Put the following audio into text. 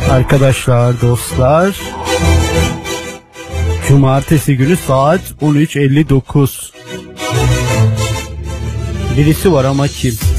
Arkadaşlar, dostlar, cumartesi günü saat 13.59. Birisi var ama kim?